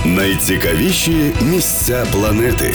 Найцікавіші місця планети.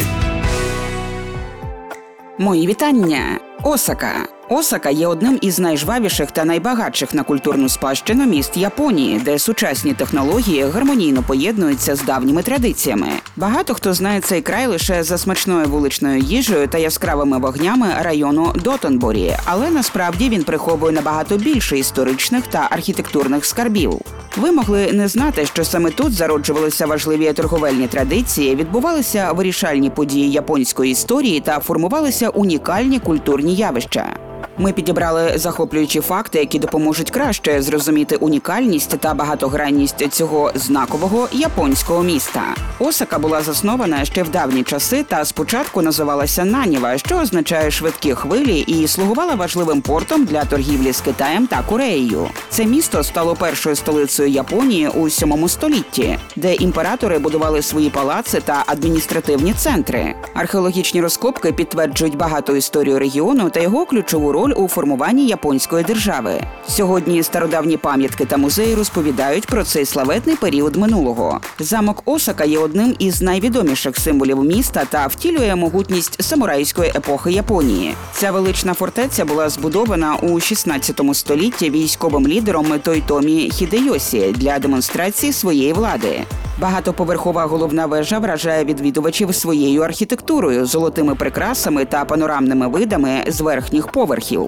Мої вітання! Осака. Осака є одним із найжвавіших та найбагатших на культурну спадщину міст Японії, де сучасні технології гармонійно поєднуються з давніми традиціями. Багато хто знає цей край лише за смачною вуличною їжею та яскравими вогнями району Дотонборі, але насправді він приховує набагато більше історичних та архітектурних скарбів. Ви могли не знати, що саме тут зароджувалися важливі торговельні традиції, відбувалися вирішальні події японської історії та формувалися унікальні культурні явища. Ми підібрали захоплюючі факти, які допоможуть краще зрозуміти унікальність та багатогранність цього знакового японського міста. Осака була заснована ще в давні часи та спочатку називалася Наніва, що означає «швидкі хвилі», і слугувала важливим портом для торгівлі з Китаєм та Кореєю. Це місто стало першою столицею Японії у 7 столітті, де імператори будували свої палаци та адміністративні центри. Археологічні розкопки підтверджують багату історію регіону та його ключову роль у формуванні японської держави. Сьогодні стародавні пам'ятки та музеї розповідають про цей славетний період минулого. Замок Осака є одним із найвідоміших символів міста та втілює могутність самурайської епохи Японії. Ця велична фортеця була збудована у 16 столітті військовим лідером Тойотомі Хідейосі для демонстрації своєї влади. Багатоповерхова головна вежа вражає відвідувачів своєю архітектурою, золотими прикрасами та панорамними видами з верхніх поверхів.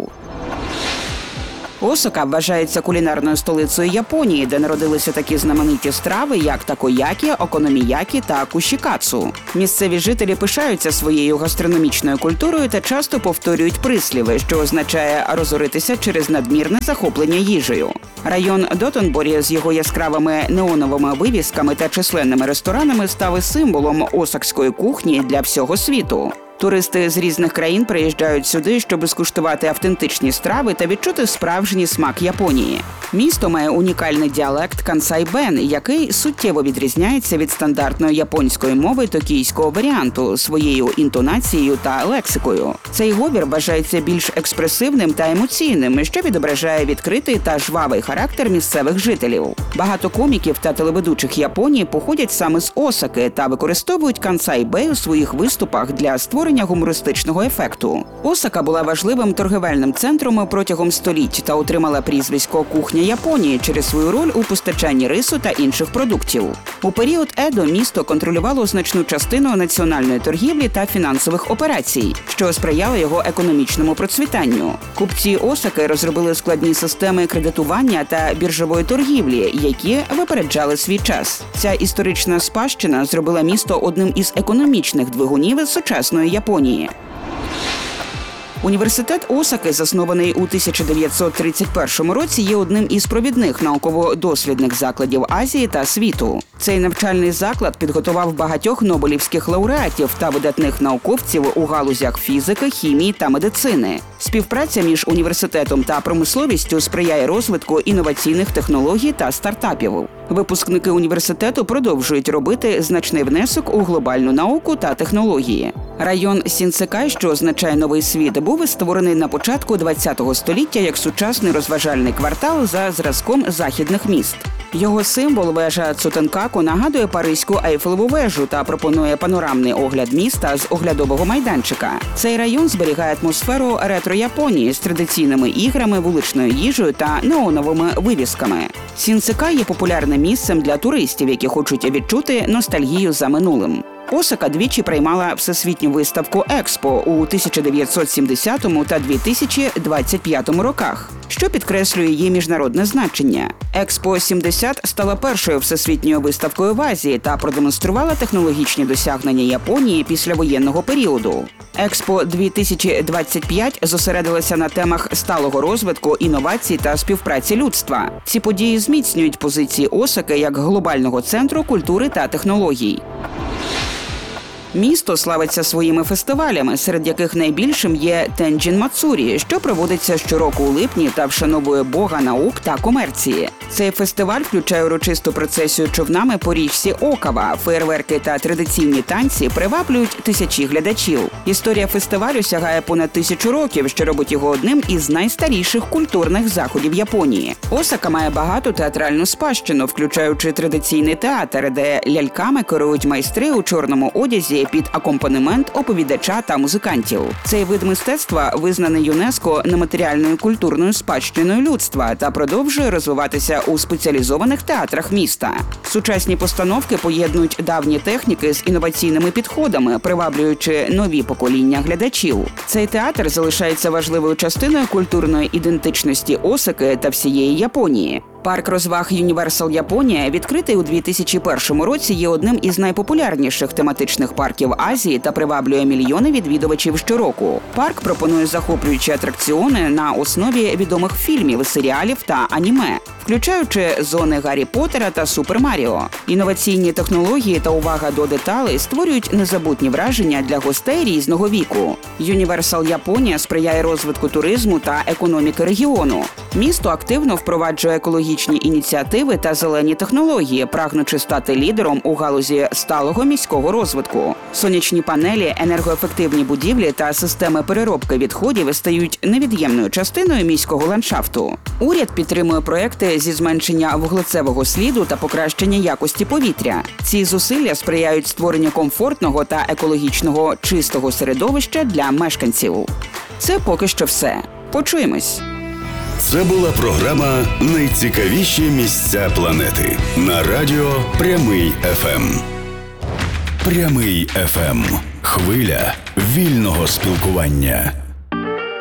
Осака вважається кулінарною столицею Японії, де народилися такі знамениті страви, як такоякі, окономіякі та кушікацу. Місцеві жителі пишаються своєю гастрономічною культурою та часто повторюють присліви, що означає розоритися через надмірне захоплення їжею. Район Дотонборі з його яскравими неоновими вивісками та численними ресторанами став символом осакської кухні для всього світу. Туристи з різних країн приїжджають сюди, щоб скуштувати автентичні страви та відчути справжній смак Японії. Місто має унікальний діалект кансай-бен, який суттєво відрізняється від стандартної японської мови токійського варіанту своєю інтонацією та лексикою. Цей говір вважається більш експресивним та емоційним, що відображає відкритий та жвавий характер місцевих жителів. Багато коміків та телеведучих Японії походять саме з Осаки та використовують кансай-бен у своїх виступах для створення гумористичного ефекту. Осака була важливим торгівельним центром протягом століть та отримала прізвисько «Кухня Японії» через свою роль у постачанні рису та інших продуктів. У період Едо місто контролювало значну частину національної торгівлі та фінансових операцій, що сприяло його економічному процвітанню. Купці Осаки розробили складні системи кредитування та біржової торгівлі, які випереджали свій час. Ця історична спадщина зробила місто одним із економічних двигунів сучасної Японії. Університет Осаки, заснований у 1931 році, є одним із провідних науково-дослідних закладів Азії та світу. Цей навчальний заклад підготував багатьох нобелівських лауреатів та видатних науковців у галузях фізики, хімії та медицини. Співпраця між університетом та промисловістю сприяє розвитку інноваційних технологій та стартапів. Випускники університету продовжують робити значний внесок у глобальну науку та технології. Район Сінсекай, що означає «новий світ», був створений на початку ХХ століття як сучасний розважальний квартал за зразком західних міст. Його символ, вежа Цутенкаку, нагадує Паризьку Ейфелеву вежу та пропонує панорамний огляд міста з оглядового майданчика. Цей район зберігає атмосферу ретро-Японії з традиційними іграми, вуличною їжею та неоновими вивісками. Сінсекай є популярним місцем для туристів, які хочуть відчути ностальгію за минулим. Осака двічі приймала всесвітню виставку «Експо» у 1970 та 2025 роках, що підкреслює її міжнародне значення. «Експо-70» стала першою всесвітньою виставкою в Азії та продемонструвала технологічні досягнення Японії післявоєнного періоду. «Експо-2025» зосередилася на темах сталого розвитку, інновацій та співпраці людства. Ці події зміцнюють позиції Осаки як глобального центру культури та технологій. Місто славиться своїми фестивалями, серед яких найбільшим є Тенджін Мацурі, що проводиться щороку у липні та вшановує бога наук та комерції. Цей фестиваль включає урочисту процесію човнами по річці Окава, феєрверки та традиційні танці приваблюють тисячі глядачів. Історія фестивалю сягає понад 1000 років, що робить його одним із найстаріших культурних заходів Японії. Осака має багату театральну спадщину, включаючи традиційний театр, де ляльками керують майстри у чорному одязі під акомпанемент оповідача та музикантів. Цей вид мистецтва визнаний ЮНЕСКО нематеріальною культурною спадщиною людства та продовжує розвиватися у спеціалізованих театрах міста. Сучасні постановки поєднують давні техніки з інноваційними підходами, приваблюючи нові покоління глядачів. Цей театр залишається важливою частиною культурної ідентичності Осаки та всієї Японії. Парк розваг Universal Японія, відкритий у 2001 році, є одним із найпопулярніших тематичних парків Азії та приваблює мільйони відвідувачів щороку. Парк пропонує захоплюючі атракціони на основі відомих фільмів, серіалів та аніме, включаючи зони Гаррі Поттера та Супер Маріо. Інноваційні технології та увага до деталей створюють незабутні враження для гостей різного віку. Universal Японія сприяє розвитку туризму та економіки регіону. Місто активно впроваджує екологічні ініціативи та зелені технології, прагнучи стати лідером у галузі сталого міського розвитку. Сонячні панелі, енергоефективні будівлі та системи переробки відходів стають невід'ємною частиною міського ландшафту. Уряд підтримує проекти зі зменшення вуглецевого сліду та покращення якості повітря. Ці зусилля сприяють створенню комфортного та екологічного чистого середовища для мешканців. Це поки що все. Почуємось! Це була програма «Найцікавіші місця планети» на радіо Прямий ФМ. Прямий ФМ. Хвиля вільного спілкування.